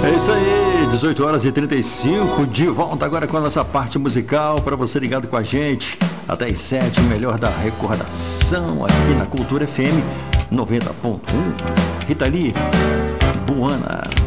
É isso aí, 18 horas e 35, de volta agora com a nossa parte musical, para você ligado com a gente, até as 7, o melhor da recordação aqui na Cultura FM 90.1. Rita Lee, Buana.